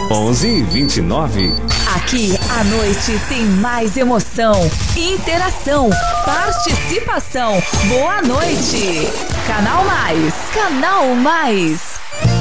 11:29. Aqui a noite tem mais emoção, interação, participação. Boa noite. Canal Mais. Canal Mais.